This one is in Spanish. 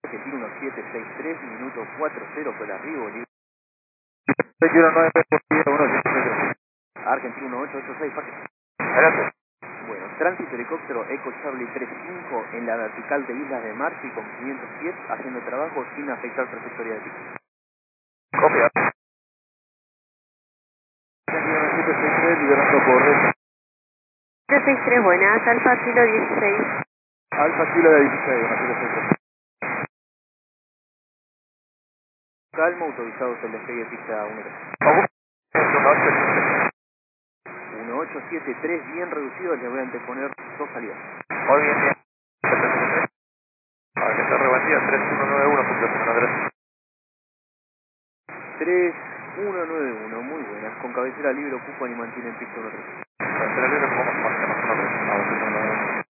Argentina 1763, minuto 40 fue el arribo, libre. 09, Argentina 1886, parque. Gracias. Bueno, tránsito helicóptero Eco Charlie 35 en la vertical de Islas de Marchi con 500 pies, haciendo trabajo sin afectar trayectoria de pico. Copia. Argentina 1763, liberando por red. 763, buenas, Alfa Kilo 16. Alfa Kilo de 16, 1763. Calma, autorizados el despegue de pista 1873, bien reducido, les voy a anteponer dos salidas. Muy bien, bien. A ver que está rebatida, 3191.03. 3191, muy buenas, con cabecera libre ocupan y mantienen pista 13. Cabecera libre, ¿cómo más?